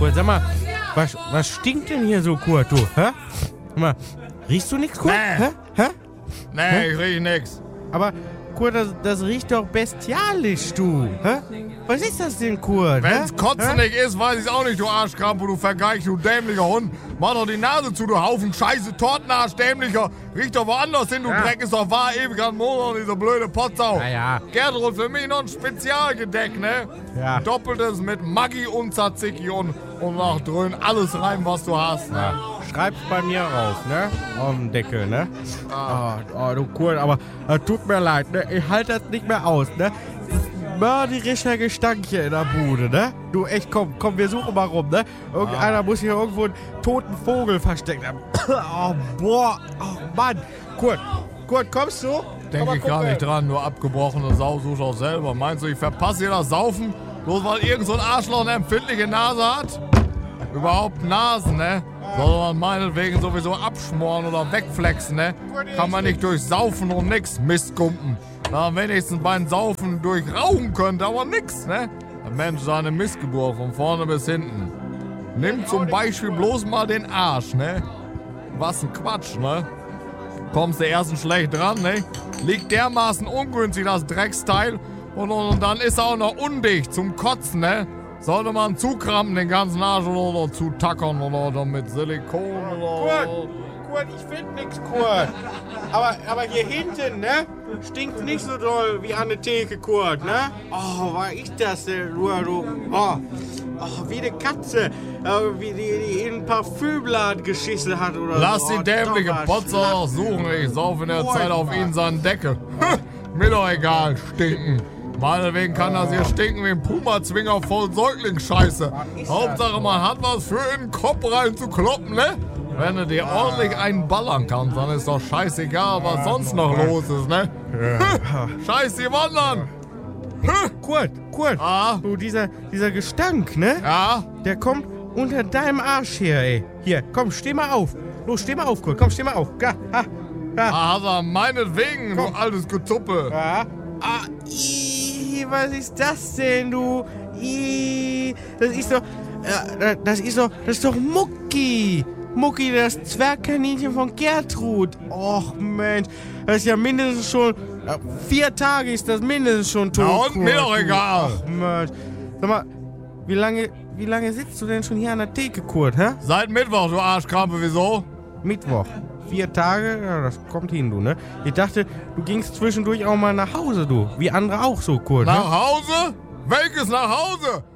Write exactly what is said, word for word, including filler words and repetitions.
Kurt, sag mal, was, was stinkt denn hier so, Kurt, du? Hä? Sag mal, riechst du nichts, Kurt? Nee. Hä? Hä? Nee, Hä? ich riech nix. Aber, Kurt, das, das riecht doch bestialisch, du. Hä? Was ist das denn, Kurt? Wenn's hä? Kotzen Hä? nicht ist, weiß ich's auch nicht, du Arschkrampe, du Vergeig, du dämlicher Hund. Mach doch die Nase zu, du Haufen Scheiße, Tortenarsch, dämlicher. Riech doch woanders hin, du Ja. Dreck, ist doch wahr, ewig an Monat, diese blöde Potsau. Ja, ja. Gertrud, für mich noch ein Spezialgedeck, ne? Ja. Doppeltes mit Maggi und Tzatziki und, und nach Dröhn alles rein, was du hast, ne? Schreib's bei mir rauf, ne? Auf dem Deckel, ne? Ah. Oh, oh, du Kurt, aber äh, tut mir leid, ne? Ich halte das nicht mehr aus, ne? Mörderischer Gestank hier in der Bude, ne? Du, echt, komm, komm, wir suchen mal rum, ne? Irgendeiner Ah. muss hier irgendwo einen toten Vogel versteckt haben. Oh, boah, oh, Mann. Kurt, Kurt, kommst du? Komm Denk mal ich gar gucken. nicht dran, nur abgebrochene Sau suchst auch selber. Meinst du, ich verpasse dir das Saufen, bloß weil irgend so ein Arschloch eine empfindliche Nase hat? Überhaupt Nasen, ne? Soll man meinetwegen sowieso abschmoren oder wegflexen, ne? Kann man nicht durch Saufen und nix, Mistgumpen. Na, wenigstens beim Saufen durch Rauchen könnte, aber nix, ne? Ein Mensch ist eine Missgeburt von vorne bis hinten. Nimm zum Beispiel bloß mal den Arsch, ne? Was ein Quatsch, ne? Kommst du erstens schlecht dran, ne? Liegt dermaßen ungünstig, das Drecksteil. Und, und, und dann ist er auch noch undicht zum Kotzen, ne? Sollte man zukrampen, den ganzen Arsch oder, oder zutackern oder, oder mit Silikon oder... Kurt, Kurt, ich find nix, Kurt. Aber, aber hier hinten, ne? Stinkt nicht so doll wie an der Theke, Kurt, ne? Oh, war ich das denn, du, du? Oh, oh wie eine Katze, äh, wie die, die in ein Parfümblatt geschissen hat oder Lass so. die Oh, dämliche dummer Potzer Schnapp. auch suchen, ich sauf in der Boah, Zeit auf Mann. ihn seinen Deckel. Mir doch egal, stinken. Meinetwegen kann das hier stinken wie ein Puma-Zwinger voll Säuglingsscheiße. ist Hauptsache, man hat was für in den Kopf rein zu kloppen, ne? Wenn du dir ordentlich einen ballern kannst, dann ist doch scheißegal, was sonst noch los ist, ne? Scheiß die Wandern! Kurt, Kurt, Ah, du, dieser, dieser Gestank, ne? ja? Der kommt unter deinem Arsch her, ey. Hier, komm, steh mal auf. Los, steh mal auf, Kurt, komm, steh mal auf. Ja, ha, ja. Ah, hat er meinetwegen, Komm. du altes Gezuppe. Ja. Ah, ih, was ist das denn, du? Ih, das ist doch, ja, das ist doch, das ist doch Mucki. Mucki, das Zwergkaninchen von Gertrud. Och, Mensch, das ist ja mindestens schon, ja, vier Tage ist das mindestens schon tot. Na und, mir Kurt, doch du. egal. Ach, Mensch. Sag mal, wie lange, wie lange sitzt du denn schon hier an der Theke, Kurt, hä? Seit Mittwoch, du Arschkrampe, wieso? Mittwoch. Vier Tage, ja, das kommt hin, du, ne? Ich dachte, du gingst zwischendurch auch mal nach Hause, du. Wie andere auch so, Kurt, ne? Nach Hause? Welches nach Hause?